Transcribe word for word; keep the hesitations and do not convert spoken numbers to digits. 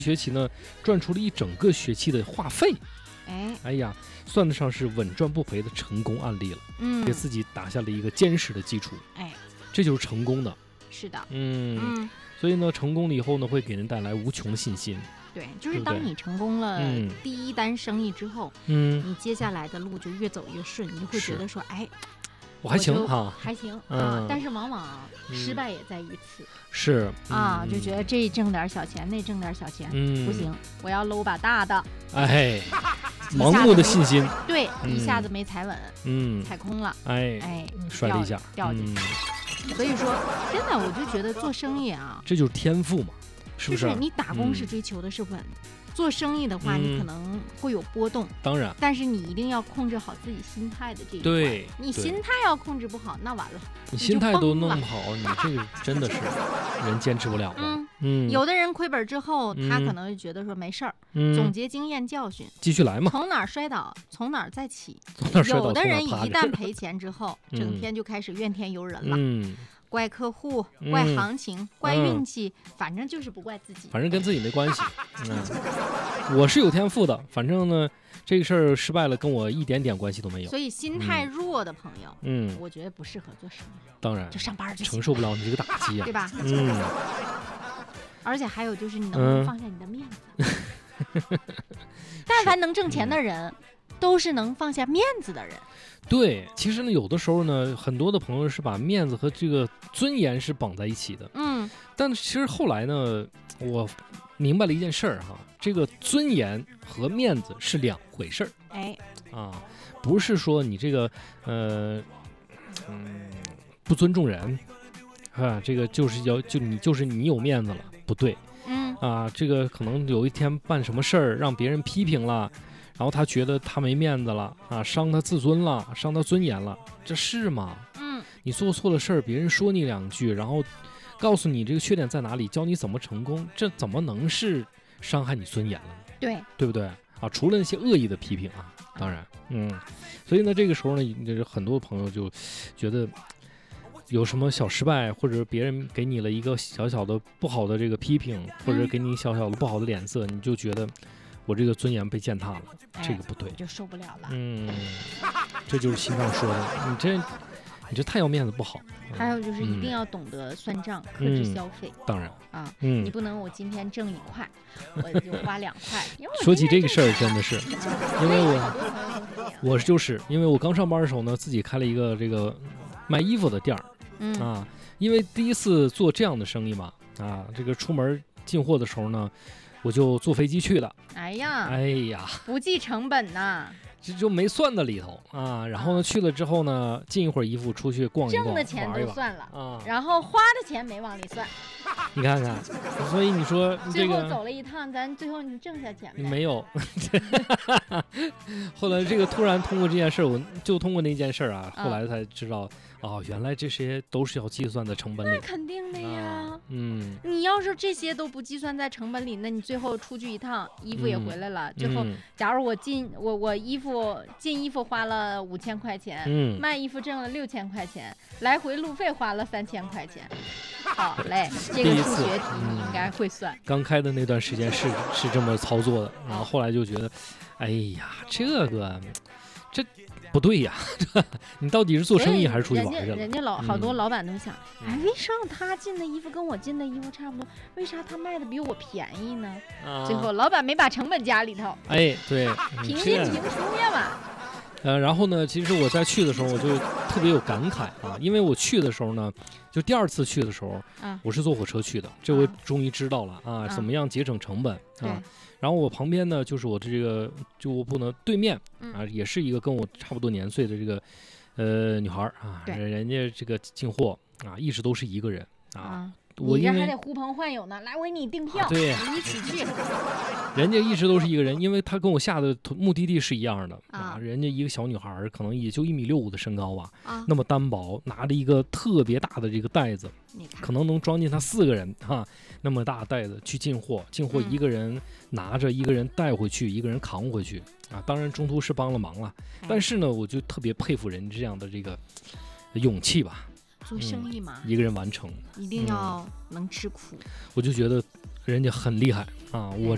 学期呢赚出了一整个学期的话费。 哎， 哎呀，算得上是稳赚不赔的成功案例了， 嗯， 给自己打下了一个坚实的基础。 哎， 这就是成功的。 是的， 嗯嗯， 所以呢，成功了以后呢，会给人带来无穷的信心。 对，就是对不对当你成功了嗯第一单生意之后， 嗯， 你接下来的路就越走越顺，你就会觉得说，哎， 我还行就哈， 还行啊嗯。 但是往往嗯失败也在于此是啊， 嗯就觉得这挣点小钱，那挣点小钱， 嗯不行，我要搂把大的， 哎，盲目的信心， 对， 嗯一下子没踩稳， 嗯， 踩空了， 哎， 哎， 摔了一下， 掉进去。 嗯， 所以说，真的，我就觉得做生意啊， 这就是天赋嘛，是不是？ 就是你打工是嗯追求的是稳，做生意的话， 嗯你可能会有波动， 当然， 但是你一定要控制好自己心态的这一块。 对对你心态要控制不好，那完了。 你心态都弄你就不好，你这个真的是人坚持不了的。 嗯， 嗯， 有的人亏本之后，他嗯可能就觉得说没事儿， 嗯总结经验教训， 继续来嘛， 从哪儿摔倒从哪儿再起。 从哪儿摔倒有的人从哪儿爬着一旦赔钱之后， 嗯整天就开始怨天尤人了， 嗯， 怪客户、 嗯怪行情、怪运气，反正就是不怪自己。 反正跟自己没关系。嗯，我是有天赋的，反正呢，这个事儿失败了跟我一点点关系都没有。 所以心态弱的朋友， 嗯， 我觉得不适合做生意， 当然就上班就行承受不了你这个打击啊对。吧？ 嗯， 而且还有就是你能不能嗯放下你的面子？但凡能挣钱的人，都是能放下面子的人。 对，其实呢，有的时候呢，很多的朋友是把面子和这个尊严是绑在一起的。 嗯， 但其实后来呢，我明白了一件事儿哈，这个尊严和面子是两回事儿哎， 啊，不是说你这个呃嗯不尊重人啊，这个就是要就你就是你有面子了，不对嗯， 啊，这个可能有一天办什么事儿让别人批评了。然后他觉得他没面子了啊，伤他自尊了，伤他尊严了，这是吗？ 嗯， 你做错了事儿，别人说你两句，然后告诉你这个缺点在哪里，教你怎么成功，这怎么能是伤害你尊严了呢？ 对， 对不对啊？除了那些恶意的批评啊，当然，嗯，所以呢，这个时候呢，就是很多朋友就觉得有什么小失败，或者别人给你了一个小小的不好的这个批评，或者给你小小的不好的脸色，你就觉得我这个尊严被践踏了， 哎这个不对你。就受不了了。 嗯，这就是心脏说的，你这你这太要面子不好。 还有就是一定嗯要懂得算账，克制消费当然， 啊。 嗯你，不能我今天挣一块，我就花两块。因为我说起这个事儿， 今真的是， 天挣啊因为我好多朋友都是这样。 我就是因为我刚上班的时候呢，自己开了一个这个卖衣服的店儿嗯啊，因为第一次做这样的生意嘛，啊，这个出门进货的时候呢，我就坐飞机去的， 哎呀， 哎呀， 不计成本呐， 这就没算在里头啊。然后呢，去了之后呢，进一会儿衣服，出去逛一逛， 挣的钱玩一玩都算了， 啊， 然后花的钱没往里算， 你看看，所以你说最后这个走了一趟，咱最后你挣下钱没？ 没有。后来这个突然通过这件事儿，我就通过那件事儿啊， 嗯后来才知道，哦，原来这些都是要计算在成本里那肯定的呀啊。。嗯， 你要是这些都不计算在成本里，那你最后出去一趟，衣服也回来了。最后， 嗯假如我进我我衣服进衣服花了五千块钱， 嗯卖衣服挣了六千块钱，来回路费花了三千块钱。好嘞，这个第一次数学题你应该会算。 刚开的那段时间是是这么操作的，然后后来就觉得，哎呀，这个这不对呀，你到底是做生意还是出去玩去了？ 人家人家老嗯好多老板都想， 嗯哎，为啥他进的衣服跟我进的衣服差不多？为啥他卖的比我便宜呢？ 啊最后老板没把成本加里头， 哎，对，嗯这样平进平出呀嘛。 呃，然后呢，其实我在去的时候，我就特别有感慨啊，因为我去的时候呢，就第二次去的时候， 嗯我是坐火车去的，这回啊终于知道了啊， 嗯怎么样节省成本对啊。然后我旁边呢，就是我这个就我不能对面嗯啊，也是一个跟我差不多年岁的这个呃女孩儿啊， 对人家这个进货啊，一直都是一个人啊。 啊， 我因为你这还得呼朋唤友呢，来，我给你订票， 啊对你一起去。 人家一直都是一个人，因为他跟我下的目的地是一样的啊。 啊人家一个小女孩儿可能也就一米六五的身高吧， 啊， 那么单薄，拿着一个特别大的这个袋子， 你看， 可能能装进他四个人哈、那么大的袋子去进货，进货嗯一个人拿着，一个人带回去，一个人扛回去啊。当然中途是帮了忙了， 哎但是呢，我就特别佩服人这样的这个勇气吧， 做生意嘛， 一个人完成， 一定要能吃苦。 我就觉得人家很厉害啊。我